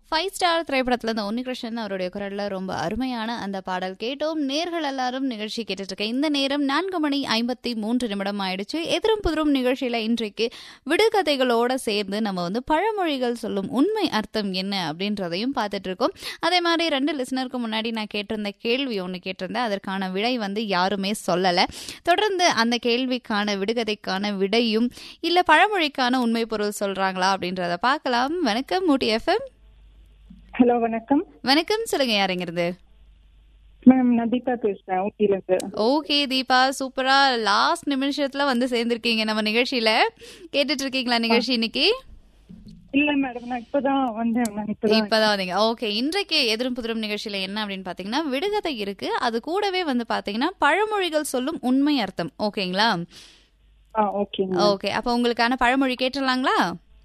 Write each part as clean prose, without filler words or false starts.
5 star திரைப்படத்துல இந்த உன்னிகிருஷ்ணன் அவருடைய குரல்ல ரொம்ப அருமையான அந்த பாடல் கேட்டோம். நேர்கள் எல்லாரும் நிகழ்ச்சி கேட்டுட்டு இருக்க இந்த நேரம் 4:53 ஆயிடுச்சு. எதிரும் புதிரும் நிகழ்ச்சியில இன்றைக்கு விடுகதைகளோட சேர்ந்து நம்ம வந்து பழமொழிகள் சொல்லும் உண்மை அர்த்தம் என்ன அப்படின்றதையும் பார்த்துட்டு இருக்கோம். அதே மாதிரி 2 லிசனருக்கு முன்னாடி நான் கேட்டிருந்த கேள்வி ஒன்று கேட்டிருந்தேன். அதற்கான விடை வந்து யாருமே சொல்லலை. தொடர்ந்து அந்த கேள்விக்கான விடுகதைக்கான விடையும் இல்ல பழமொழிக்கான உண்மை பொருள் சொல்றாங்களா அப்படின்றத பார்க்கலாம். வணக்கம் ஊட்டி எஃப்எம். ஹலோ வணக்கம். வணக்கம், சொல்லுங்க யாருங்கிறது? மேம் நான் தீபா பேசுறேன் ஊட்டியிலிருந்து. ஓகே தீபா, சூப்பரா லாஸ்ட் நிமிஷத்துல வந்து சேர்ந்திருக்கீங்க நம்ம நிகழ்ச்சியில. கேட்டுட்டு இருக்கீங்களா நிகழ்ச்சி இன்னைக்கு? இல்ல மேடம், நான் இப்பதான் வந்தேன். இப்பதான் வந்தீங்க. ஓகே, இன்றைக்கு எதிரும் புதிரும் நிகழ்ச்சியில என்ன அப்படின்னு பாத்தீங்கன்னா விடுகதை இருக்கு. அது கூடவே வந்து பாத்தீங்கன்னா பழமொழிகள் சொல்லும் உண்மை அர்த்தம். ஓகேங்களா? ஓகே, அப்ப உங்களுக்கான பழமொழி கேட்டுடலாங்களா?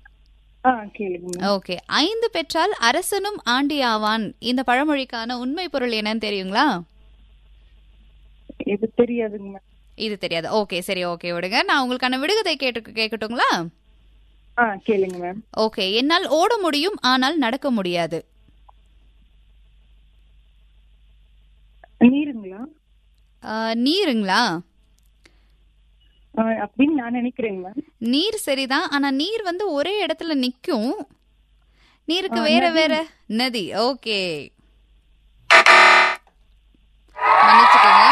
ஓகே. 5 பெற்றால் அரசனும் ஆண்டி ஆவான். இந்த பழமொழிக்கான உண்மை பொருள் என்னன்னு தெரியுங்களா? இது தெரியாதுங்க. இது தெரியாது. ஓகே சரி, ஓகே விடுங்க. நான் உங்களுக்கான விடுகதை கேட்கட்டுங்களா? கேளுங்க மேம். ஓகே. என்னால் ஓட முடியும் ஆனால் நடக்க முடியாது. நீருங்களா? நீருங்களா அப்படின்னு நான் நினைக்கிறேன் மேம். நீர் சரிதான், ஆனா நீர் வந்து ஒரே இடத்துல நிக்கும். நீருக்கு வேற வேற நதி. ஓகே, மன்னிச்சுக்கோங்க.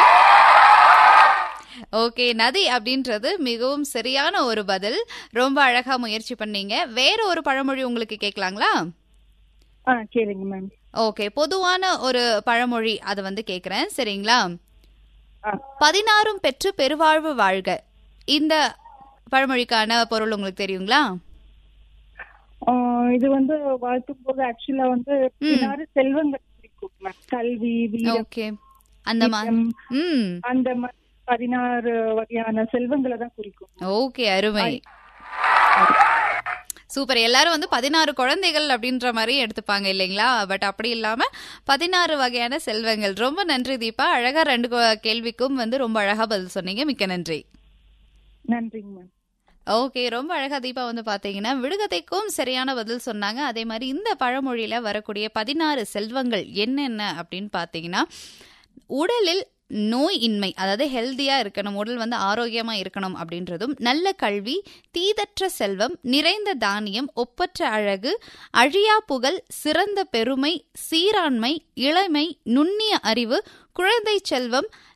ஓகே, நதி அப்படின்றது மிகவும் சரியான ஒரு பதில். ரொம்ப அழகா முயற்சி பண்ணீங்க. வேற ஒரு பழமொழி உங்களுக்கு கேட்கலாங்களா? கேளுங்க மேம். ஓகே, பொதுவான ஒரு பழமொழி அது வந்து கேக்குறேன், சரிங்களா? 16 பெற்று பெருவாழ்வு வாழ்க. இந்த பழமொழிக்கான பொருள் உங்களுக்கு தெரியுங்களா? இது வந்து வாழ்த்தும் போது ஆக்சுவலா வந்து செல்வங்கள் குறிக்கும். கல்வி, ஓகே, அந்த அந்த 16 வகையான செல்வங்களை தான் குறிக்கும். ஓகே, அருமை, சூப்பர். எல்லாரும் வந்து 16 குழந்தைகள் அப்படின்ற மாதிரி எடுத்துப்பாங்க இல்லைங்களா? பட் அப்படி இல்லாம 16 வகையான செல்வங்கள். ரொம்ப நன்றி தீபா, அழகா 2 கேள்விக்கும் வந்து ரொம்ப அழகா பதில் சொன்னீங்க. மிக்க நன்றி. நன்றிங்க மேம். ஓகே, ரொம்ப அழகா தீபா வந்து பாத்தீங்கன்னா விடுகதைக்கும் சரியான பதில் சொன்னாங்க. அதே மாதிரி இந்த பழமொழியில வரக்கூடிய 16 செல்வங்கள் என்னென்ன அப்படின்னு பாத்தீங்கன்னா, உடலில் நோய் இன்மை, அதாவது ஹெல்தியா இருக்கணும், உடல் வந்து ஆரோக்கியமா இருக்கணும் அப்படின்றதும், நல்ல கல்வி, தீதற்ற செல்வம், நிறைந்த தானியம், ஒப்பற்ற அழகு, அழியா புகழ், சிறந்த பெருமை, சீராண்மை, இளமை, நுண்ணிய அறிவு, குழந்தை செல்வம்,